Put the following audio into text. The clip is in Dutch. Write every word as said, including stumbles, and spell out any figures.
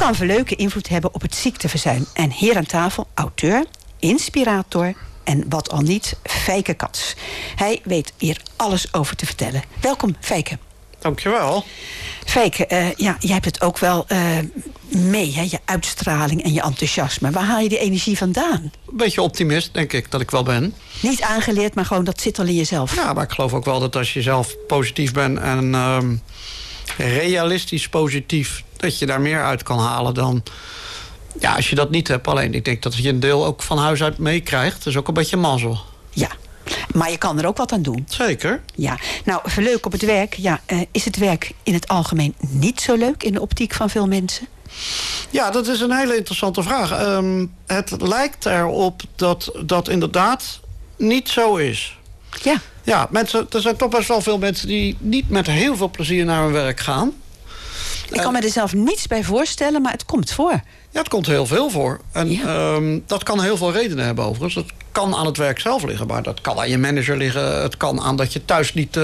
kan Verleuken invloed hebben op het ziekteverzuim. En hier aan tafel auteur, inspirator en wat al niet, Fijke Cats. Hij weet hier alles over te vertellen. Welkom, Fijke. Dankjewel. Fijke, uh, ja, jij hebt het ook wel uh, mee, hè? Je uitstraling en je enthousiasme. Waar haal je die energie vandaan? Een beetje optimist, denk ik, dat ik wel ben. Niet aangeleerd, maar gewoon dat zit al in jezelf. Ja, maar ik geloof ook wel dat als je zelf positief bent en um, realistisch positief, dat je daar meer uit kan halen dan... Ja, als je dat niet hebt. Alleen, ik denk dat je een deel ook van huis uit meekrijgt. Dat is ook een beetje mazzel. Ja, maar je kan er ook wat aan doen. Zeker. Ja, nou, Verleuken op het werk. Ja, uh, is het werk in het algemeen niet zo leuk in de optiek van veel mensen? Ja, dat is een hele interessante vraag. Um, het lijkt erop dat dat inderdaad niet zo is. Ja. Ja, mensen, er zijn toch best wel veel mensen die niet met heel veel plezier naar hun werk gaan. Ik kan me er zelf niets bij voorstellen, maar het komt voor. Ja, het komt heel veel voor. En ja. um, dat kan heel veel redenen hebben overigens. Dat kan aan het werk zelf liggen, maar dat kan aan je manager liggen. Het kan aan dat je thuis niet... Uh,